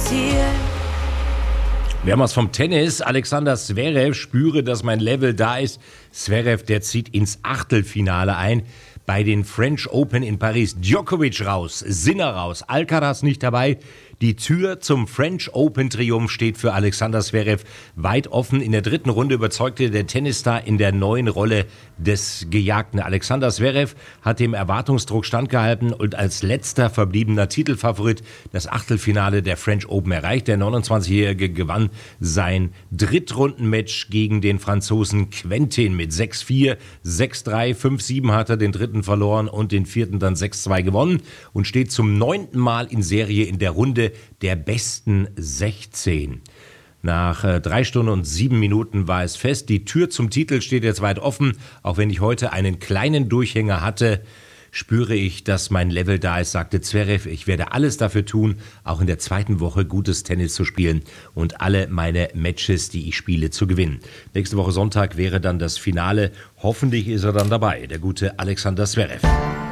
passiert. Wir haben was vom Tennis. Alexander Zverev, spüre, dass mein Level da ist. Zverev, der zieht ins Achtelfinale ein. Bei den French Open in Paris. Djokovic raus, Sinner raus, Alcaraz nicht dabei. Die Tür zum French Open Triumph steht für Alexander Zverev weit offen. In der dritten Runde überzeugte der Tennisstar in der neuen Rolle des Gejagten. Alexander Zverev hat dem Erwartungsdruck standgehalten und als letzter verbliebener Titelfavorit das Achtelfinale der French Open erreicht. Der 29-Jährige gewann sein Drittrundenmatch gegen den Franzosen Quentin mit 6-4, 6-3, 5-7 hat er den dritten verloren und den vierten dann 6-2 gewonnen und steht zum 9. Mal in Serie in der Runde der besten 16. Nach 3 Stunden und 7 Minuten war es fest. Die Tür zum Titel steht jetzt weit offen. Auch wenn ich heute einen kleinen Durchhänger hatte, spüre ich, dass mein Level da ist, sagte Zverev. Ich werde alles dafür tun, auch in der zweiten Woche gutes Tennis zu spielen und alle meine Matches, die ich spiele, zu gewinnen. Nächste Woche Sonntag wäre dann das Finale. Hoffentlich ist er dann dabei, der gute Alexander Zverev.